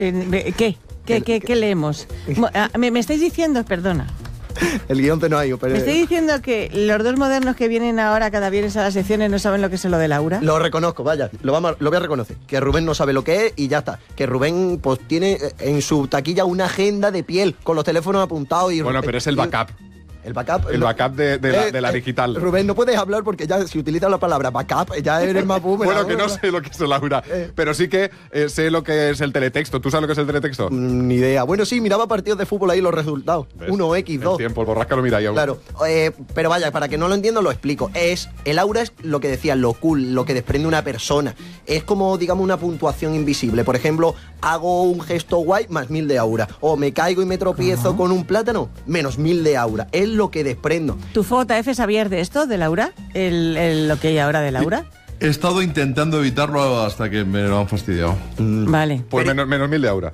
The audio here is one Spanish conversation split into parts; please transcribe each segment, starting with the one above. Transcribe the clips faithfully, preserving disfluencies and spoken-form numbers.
¿Qué? ¿Qué, qué, qué, qué leemos? ¿Me, me estáis diciendo, perdona? El guión te no hay, pero... ¿Me estoy diciendo que los dos modernos que vienen ahora cada viernes a las secciones no saben lo que es lo de Laura? Lo reconozco, vaya, lo, vamos a, lo voy a reconocer. Que Rubén no sabe lo que es y ya está. Que Rubén pues tiene en su taquilla una agenda de piel con los teléfonos apuntados y... Bueno, pero es el backup. El backup. El backup de, de, la, de la digital. Eh, Rubén, no puedes hablar porque ya si utilizas la palabra backup, ya eres más boomer. Bueno, que no sé lo que es Laura, eh. pero sí que eh, sé lo que es el teletexto. ¿Tú sabes lo que es el teletexto? Mm, ni idea. Bueno, sí, miraba partidos de fútbol ahí los resultados. uno equis dos. El tiempo, el borrasca lo mira ahí. Claro, eh, pero vaya, para que no lo entiendo lo explico. Es, el aura es lo que decía, lo cool, lo que desprende una persona. Es como, digamos, una puntuación invisible. Por ejemplo, hago un gesto guay, más mil de aura. O me caigo y me tropiezo uh-huh. con un plátano, menos mil de aura. Es lo que desprendo. ¿Tu J F sabías de esto, de Laura? ¿El, el, lo que hay ahora de Laura? He estado intentando evitarlo hasta que me lo han fastidiado. Mm. Vale. Pues pero... menos, menos mil de aura.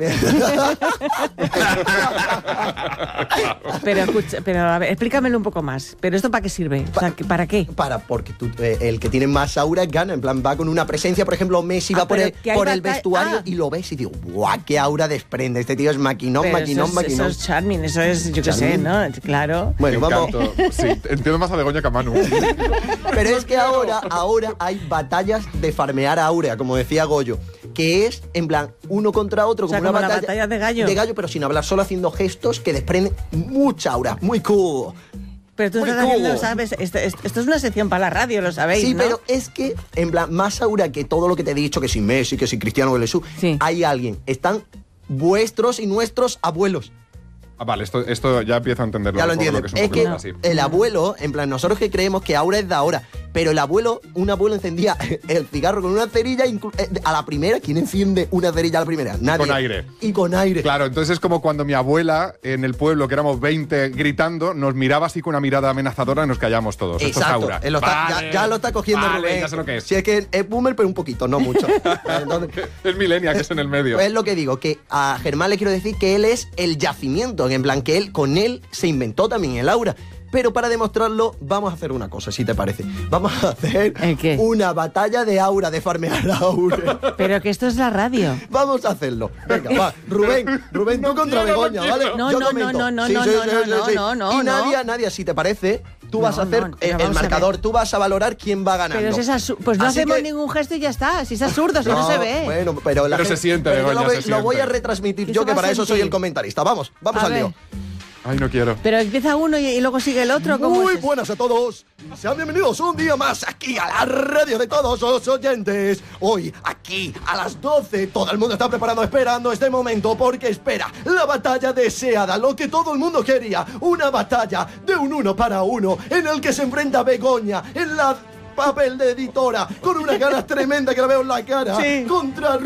pero escucha, pero a ver, explícamelo un poco más. ¿Pero esto para qué sirve? O sea, ¿para qué? Para, porque tú, eh, el que tiene más aura gana. En plan, va con una presencia, por ejemplo, Messi ah, va por, el, por el vestuario ah. y lo ves y digo, ¡guau! ¡Qué aura desprende! Este tío es maquinón, pero maquinón, eso es, maquinón. Eso es charming, eso es, yo qué sé, ¿no? Claro. Bueno, vamos. Sí, entiendo más a Begoña que a Manu. Pero es que ahora, ahora hay batallas de farmear aura, como decía Goyo, que es, en plan, uno contra otro, o sea, como, como una batalla, batalla de gallo. De gallo, pero sin hablar, solo haciendo gestos que desprenden mucha aura. Muy cool. Pero tú Muy estás cool. haciendo, ¿sabes? Esto, esto, esto es una sección para la radio, lo sabéis, Sí, ¿no? pero es que, en plan, más aura que todo lo que te he dicho, que si Messi, que si Cristiano, que Jesús, sí. hay alguien. Están vuestros y nuestros abuelos. Ah, vale, esto, esto ya empiezo a entenderlo. Ya lo entiendo. Lo que es, es que no. el abuelo, en plan, nosotros que creemos que aura es de ahora, pero el abuelo, un abuelo encendía el cigarro con una cerilla a la primera. ¿Quién enciende una cerilla a la primera? Nadie. Con aire. Y con aire. Claro, entonces es como cuando mi abuela en el pueblo, que éramos veinte gritando, nos miraba así con una mirada amenazadora y nos callamos todos. Exacto. Esto es aura. Lo está, vale. ya, ya lo está cogiendo vale, Rubén. Ya sé lo que es. Si es que es boomer, pero un poquito, no mucho. Entonces, es millennial, que es en el medio. Es lo que digo, que a Germán le quiero decir que él es el yacimiento, en plan que él, con él se inventó también el aura. Pero para demostrarlo, vamos a hacer una cosa, si te parece. Vamos a hacer una batalla de aura, de farmear aura. Pero que esto es la radio. Vamos a hacerlo. Venga, va. Rubén, Rubén, tú contra Begoña, ¿vale? No, Yo no, no, no, no, no, no, no, no. Y Nadia, Nadia, si te parece, tú vas no, a hacer no, el marcador, tú vas a valorar quién va ganando. Pero si es pues no Así hacemos que... ningún gesto y ya está. Si es absurdo, si no, no se ve. Bueno, pero, la pero gente, se siente, pero Begoña, lo, se lo siente. voy a retransmitir yo, que para eso soy el comentarista. Vamos, vamos a al ver. lío. Ay, no quiero. Pero empieza uno y, y luego sigue el otro. ¿Cómo Muy es buenas a todos. Sean bienvenidos un día más aquí a la radio de todos los oyentes. Hoy, aquí, a las doce, todo el mundo está preparado, esperando este momento, porque espera la batalla deseada, lo que todo el mundo quería. Una batalla de un uno para uno, en el que se enfrenta Begoña en la papel de editora, con unas ganas tremendas que la veo en la cara, sí. contra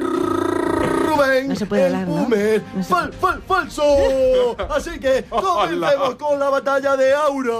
Rubén, no se puede el hablar, boomer, ¿no? No se... fal, fal, falso. Así que comencemos con la batalla de aura.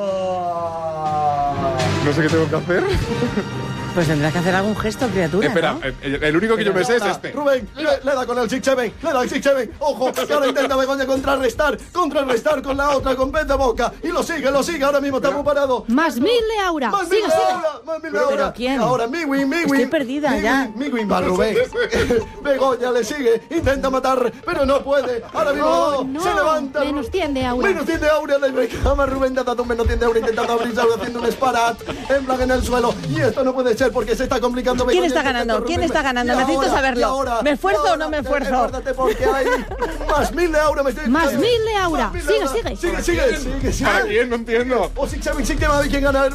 No sé qué tengo que hacer. Pues tendrás que hacer algún gesto, criatura. Espera, ¿no? el, el único que Pero yo me sé nada, es este. Rubén, le, le da con el six seven, le da el six seven. Ojo, que ahora intenta Begoña contrarrestar, contrarrestar con la otra, con pez de boca. Y lo sigue, lo sigue, ahora mismo estamos parados. Más mil de aura. Más sigue, mil de sigue. aura, más mil de ¿Pero aura. quién? Ahora, mi win, mi win. Estoy perdida mi ya. Win, mi win va Rubén. Begoña le sigue, intenta matar, pero no puede. Ahora mismo Oh, no. se levanta. Menos cien de aura. Menos cien de aura, le reclama Rubén, dando un menos cien de aura, intentando abrirse, haciendo un sparat, en plan en el suelo. Y esto no puede ser porque se está complicando. ¿Quién está ganando? ¿Quién está ganando? Necesito saberlo. ¿Me esfuerzo o no me esfuerzo? Porque hay más mil de aura. Me estoy Más mil de aura. Sigue, sigue. Sigue, sigue, sigue, sigue. ¿Para quién? No entiendo. O si saben, sí que va a ver quién gana.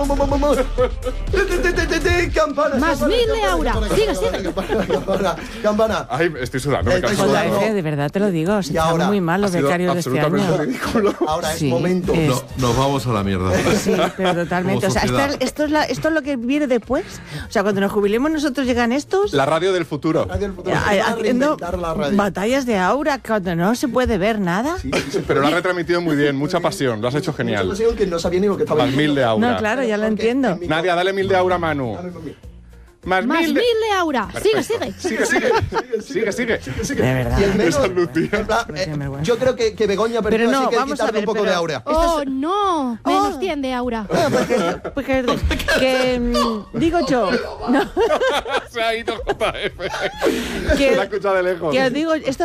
Campana. Más mil de aura. Sigue, sigue. Campana, campana. Ay, estoy sudando. Me canso. Joder, es que de verdad te lo digo. Se están muy mal los becarios de este año. Ridículo. Ahora es Sí, momento. es- No, nos vamos a la mierda. Sí, pero totalmente. Como O sea, esto, sociedad. esto es la, esto es lo que viene después. O sea, cuando nos jubilemos nosotros llegan estos La radio del futuro. Radio del futuro. a- Se va a haciendo reinventar la radio. batallas de aura cuando no se puede ver nada. Pero lo has retransmitido muy bien, mucha pasión, lo has hecho Mucha genial. pasión que no sabía ni lo que estaba Más mil de aura. No, claro, ya lo entiendo. Porque- Nadia, dale mil de aura a Manu. Más, Más mil mil de... de aura. Sigue, sigue. Sigue, sigue. Sigue, sigue. De verdad. Y el menos, Esa luz, tío. en plan, Qué eh, vergüenza. yo creo que, que Begoña perdió, Pero no, así que hay que vamos a quitarle ver, un poco pero- de aura. Oh, no. Menos Oh. cien de aura. Ah, porque, porque- que mm, digo yo, no, Se ha ido J F. que, La escucha de lejos. que os digo, esto